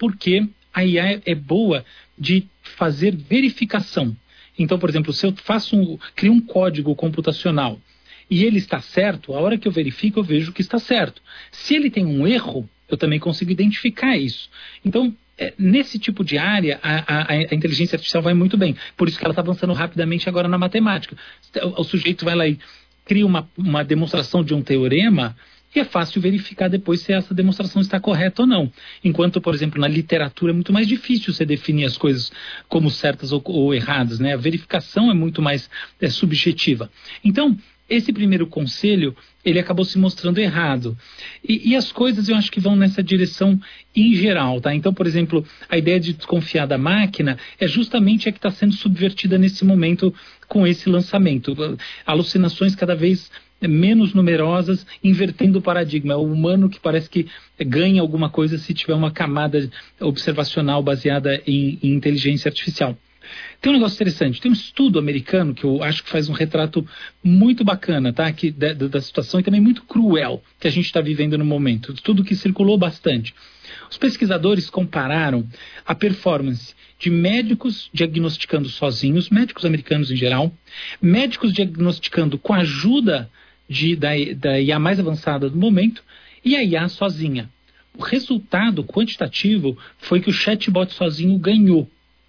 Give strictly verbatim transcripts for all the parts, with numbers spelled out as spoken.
porque a I A é boa de fazer verificação. Então, por exemplo, se eu faço um, crio um código computacional e ele está certo, a hora que eu verifico eu vejo que está certo. Se ele tem um erro, eu também consigo identificar isso. Então, é, nesse tipo de área, a, a, a inteligência artificial vai muito bem. Por isso que ela está avançando rapidamente agora na matemática. O, o sujeito vai lá e cria uma, uma demonstração de um teorema e é fácil verificar depois se essa demonstração está correta ou não. Enquanto, por exemplo, na literatura é muito mais difícil você definir as coisas como certas ou, ou erradas, né? A verificação é muito mais é, subjetiva. Então, esse primeiro conselho, ele acabou se mostrando errado. E, e as coisas eu acho que vão nessa direção em geral, tá? Então, por exemplo, a ideia de desconfiar da máquina é justamente a que está sendo subvertida nesse momento com esse lançamento. Alucinações cada vez menos numerosas, invertendo o paradigma. É o humano que parece que ganha alguma coisa se tiver uma camada observacional baseada em, em inteligência artificial. Tem um negócio interessante, tem um estudo americano que eu acho que faz um retrato muito bacana, tá? Que, da, da situação e também muito cruel que a gente está vivendo no momento. Tudo que circulou bastante. Os pesquisadores compararam a performance de médicos diagnosticando sozinhos, médicos americanos em geral, médicos diagnosticando com a ajuda de, da, da I A mais avançada do momento e a I A sozinha. O resultado quantitativo foi que o chatbot sozinho ganhou.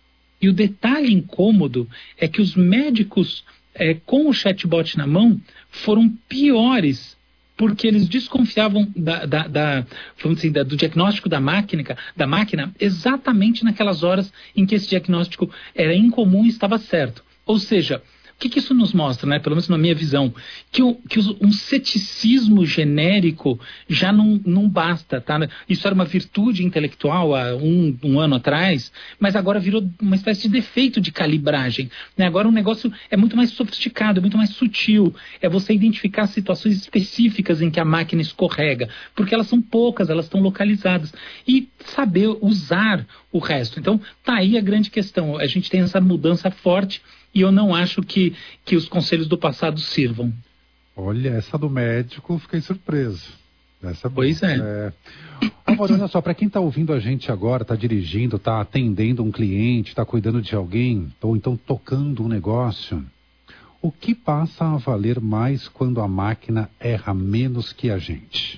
E o detalhe incômodo é que os médicos é, com o chatbot na mão foram piores porque eles desconfiavam da, da, da, vamos dizer, da, do diagnóstico da máquina, da máquina exatamente naquelas horas em que esse diagnóstico era incomum e estava certo. Ou seja, o que, que isso nos mostra, né? Pelo menos na minha visão? Que, o, que um ceticismo genérico já não, não basta, tá? Isso era uma virtude intelectual há um, um ano atrás, mas agora virou uma espécie de defeito de calibragem, né? Agora o negócio é muito mais sofisticado, é muito mais sutil. É você identificar situações específicas em que a máquina escorrega, porque elas são poucas, elas estão localizadas. E saber usar o resto. Então, tá aí a grande questão. A gente tem essa mudança forte e eu não acho que, que os conselhos do passado sirvam. Olha, essa do médico, fiquei surpreso. Essa pois é. é... Agora, olha só, para quem está ouvindo a gente agora, está dirigindo, está atendendo um cliente, está cuidando de alguém, ou então tocando um negócio, o que passa a valer mais quando a máquina erra menos que a gente?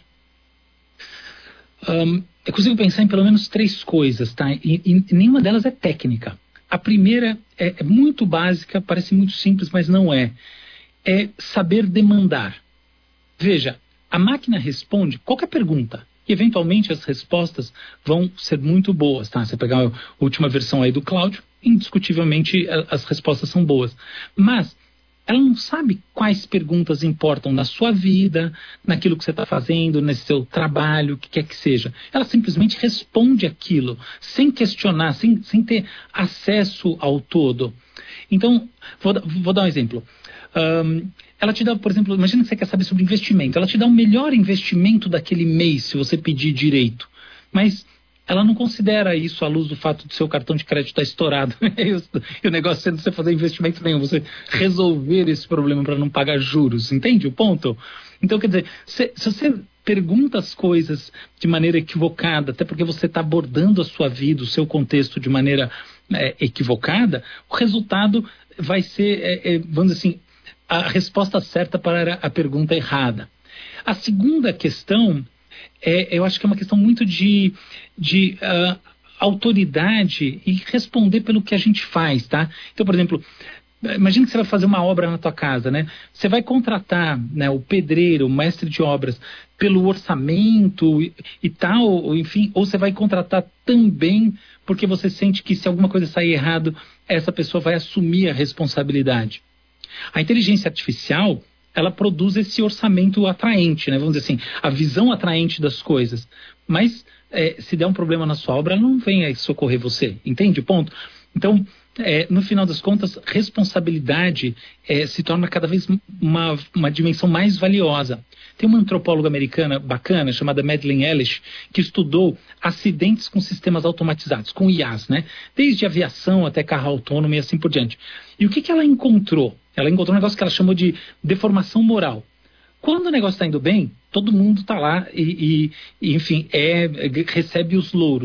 Um, eu consigo pensar em pelo menos três coisas, tá? E, e nenhuma delas é técnica. A primeira é, é muito básica, parece muito simples, mas não é. É saber demandar. Veja, a máquina responde qualquer pergunta. E, eventualmente, as respostas vão ser muito boas, tá? Você pegar a última versão aí do Cláudio, indiscutivelmente as respostas são boas. Mas ela não sabe quais perguntas importam na sua vida, naquilo que você está fazendo, nesse seu trabalho, o que quer que seja. Ela simplesmente responde aquilo, sem questionar, sem, sem ter acesso ao todo. Então, vou, vou dar um exemplo. Um, ela te dá, por exemplo, imagina que você quer saber sobre investimento. Ela te dá o melhor investimento daquele mês, se você pedir direito. Mas ela não considera isso à luz do fato do seu cartão de crédito estar estourado. E o negócio sendo você fazer investimento nenhum, você resolver esse problema para não pagar juros. Entende o ponto? Então, quer dizer, se, se você pergunta as coisas de maneira equivocada, até porque você está abordando a sua vida, o seu contexto de maneira é, equivocada, o resultado vai ser, é, é, vamos dizer assim, a resposta certa para a pergunta errada. A segunda questão É, eu acho que é uma questão muito de, de uh, autoridade e responder pelo que a gente faz, tá? Então, por exemplo, imagina que você vai fazer uma obra na tua casa, né? Você vai contratar, né, o pedreiro, o mestre de obras, pelo orçamento e, e tal, ou, enfim, ou você vai contratar também porque você sente que se alguma coisa sair errado, essa pessoa vai assumir a responsabilidade. A inteligência artificial, ela produz esse orçamento atraente, né? Vamos dizer assim, a visão atraente das coisas. Mas é, se der um problema na sua obra, ela não vem aí socorrer você. Entende o ponto? Então, é, no final das contas, responsabilidade é, se torna cada vez uma, uma dimensão mais valiosa. Tem uma antropóloga americana bacana, chamada Madeleine Ellis, que estudou acidentes com sistemas automatizados, com I As, né? Desde aviação até carro autônomo e assim por diante. E o que, que ela encontrou? Ela encontrou um negócio que ela chamou de deformação moral. Quando o negócio está indo bem, todo mundo está lá e, e, e enfim, é, recebe os louros.